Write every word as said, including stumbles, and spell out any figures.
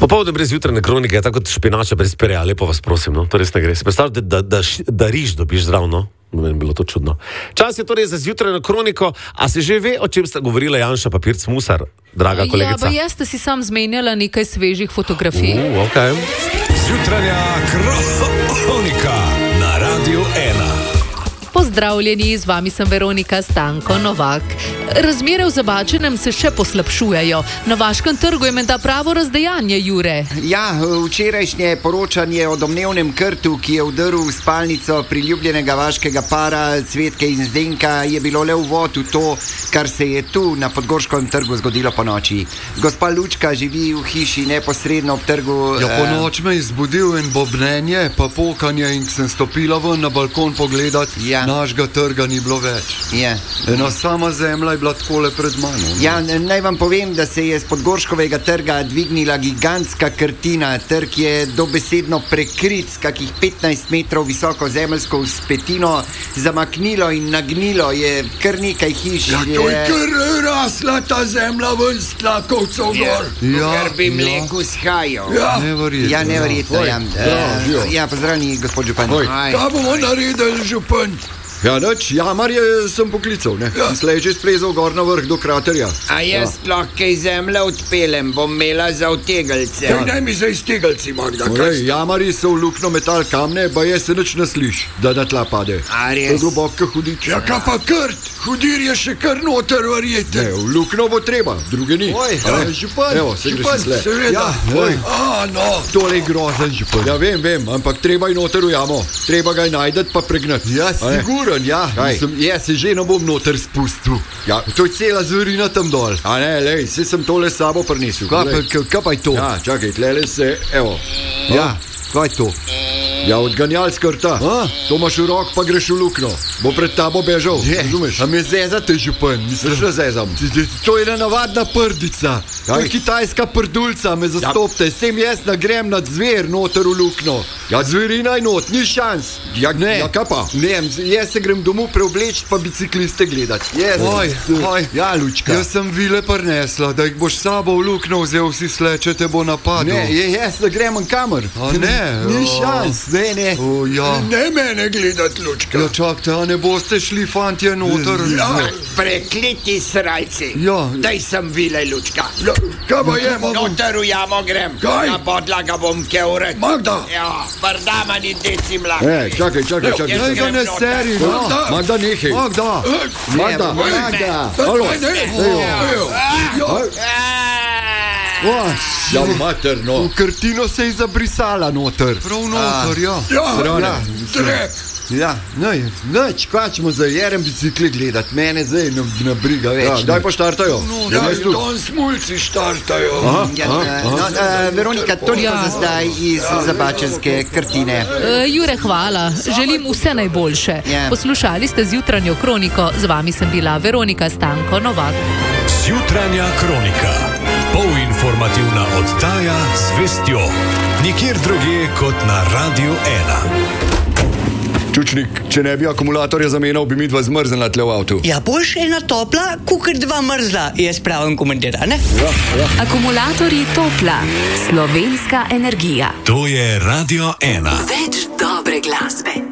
Popoldne brez jutrajne kronike je tako kot špinača brez perja, lepo vas prosim, no, to res ne gre. Se predstavljate, da, da, da riž dobiš zdrav, no? Meni je bilo to čudno. Čas je torej za zjutrajno kroniko, a se že ve, o čem sta govorila Janša Papirc Musar, draga kolegica? Ja, pa jaz sta si sam zmenjala nekaj svežih fotografij. Uh, okay. Zjutranja kronika na Radiu ena. Pozdravljeni, z vami sem Veronika Stanko Novak. Razmere v Zabačenem se še poslabšujejo. Na Vaškem trgu je menda pravo razdejanje, Jure. Ja, včerajšnje poročanje o domnevnem krtu, ki je vdrl v spalnico priljubljenega vaškega para Cvetke in Zdenka, je bilo le uvod v to, kar se je tu na Podgorškem trgu zgodilo po noči. Gospa Lučka živi v hiši neposredno ob trgu. Ja, po noč me je zbudil en bobnenje, pa pokanje in sem stopila ven na balkon pogledat. Ja. Našega trga ni bilo več. Ja. Ena sama zemlja je bila takole pred mano. Ja, naj vam povem, da se je z Podgorškovega trga dvignila gigantska krtina. Trg je dobesedno prekrit s kakih petnajst metrov visoko zemeljsko vzpetino, zamaknilo in nagnilo je kar nekaj hiš. Ja, to je kar rasla ta zemlja ven s tlakovcev gor. Ja, ker bi mleku shajal. Ja, neverjetno. Ja, neverjetno, ja. Ja, ja, pozdravljeni, gospod župan. Kaj bomo naredili, župan? Ja, noč, jamarje sem poklical, ne? Ja. Slej že splezal gor na vrh do kraterja. A jaz ja. lahko kaj zemlje odpelem, bom imela za vtegelce. Ja, ne mi za iztegelci, Magda. Olej, jamarji so v lukno metal kamne, ba je se nič ne sliš, da na tla pade. A res? To je globoko hudič. Ja, kaj pa krt? Hudir je še kar noter, verjete. Ne, v lukno bo treba, druge ni. Oj, ja, župan, evo, se župan, greš seveda. Ja, oj. A, no. Tole je grozen, župan. Ja, vem, vem, ampak treba je noter v jamo. Treba ga je najdet pa pregnati. Ja, sigurno. Ja, mislim, jaz se že ne bom noter spustil. Ja, to je cela zverina tam dol. A ne, lej, se sem tole s sabo prinesel. Kaj pa, kaj pa je to? Ja, čakaj, tlele se, evo. Ja, kaj je to? Ja, odganjal skrta. A? To imaš v rok, pa greš v lukno. Bo pred tabo bežal, je, razumeš? A me zezate, župan, misliš, da zezam? To je ena navadna prdica. To je kitajska prdulca, me zastopte. Ja. Sem jaz nagrem nad zver noter v lukno. Ja, zverina je not, ni šans. Ja, ne. Ja, kaj pa? Ne, jaz se grem domov preobleč, pa bicikliste gledat. Yes. Oj, oj. Ja, Lučka. Jaz sem vile prinesla, da jih boš sabo v lukno vzel, vsi sleče te bo napadil. Ne, je, jaz ne grem v kamer. A ne? Ni šans. Ne, ne. O, ja. Ne mene gledat, Lučka. Ja, čakajte, a ne boste šli, fantje, noter? Ja. Prekleti srajci. Ja. Daj sem vile, Lučka. Ja, kaj pa je, mamu? Noter v jamo grem. Kaj? Na podlaga bom keuret. Magda. Ja, prdama ni deci mlaka. E, čakaj, čakaj, čakaj. Daj ga ne seri, no. Magda. Magda, nehaj. Magda. Magda. Magda. Halo. Ejo. Ja, materno. V krtino se je zabrisala noter. Prav noter, ja. Ja, ja, trep. Ja, nej, neč, kaj ćemo za jeren bicikli gledat, mene zdaj ne, ne briga več. Ja, daj pa štartajo. No, ja, ja don smulci štartajo. Aha, ja, aha, no, aha. Uh, Veronika, toliko ja. za zdaj iz Zabačenske krtine. Uh, Jure, hvala. Želim vse najboljše. Ja. Poslušali ste zjutranjo kroniko, z vami sem bila Veronika Stanko Novak. Zjutranja kronika. Polinformativna oddaja z vestjo. Nikjer drugje kot na Radiu ena. Čučnik, če ne bi akumulatorja zamenjal, bi mi dva zmrznila tle v avtu. Ja, boš ena topla, kukar dva mrzla, jaz pravim komentar, ne? Ja, ja. Akumulatorji Topla. Slovenska energija. To je Radio ena. Več dobre glasbe.